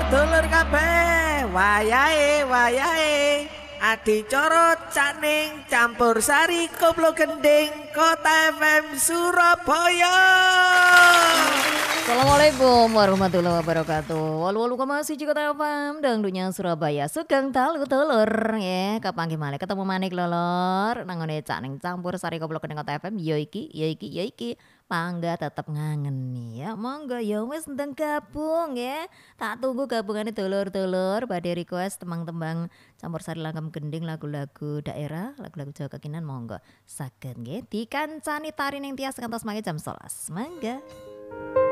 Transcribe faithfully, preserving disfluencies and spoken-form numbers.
Dulur kabeh, wayahe wayahe adicara caning campur sari koplo gending Kota F M Surabaya. Assalamualaikum warahmatullahi wabarakatuh. Walu walu koma siji Kota F M dangdunya Surabaya. Sugeng dalu telur ya. Kapanggih malih ketemu manik lolor nangone caning campur sari koplo gending Kota F M. Ya iki, ya iki, ya iki. Mangga tetep ngangen nih ya. Monggo ya wis ndang gabung ya. Tak tunggu gabungane telur-telur badhe request tembang-tembang campur sari langgam gending lagu-lagu daerah, lagu-lagu Jawa Kekinan monggo. Saged nggih dikancani tari ning tias ngantos mangke jam sebelas. Mangga.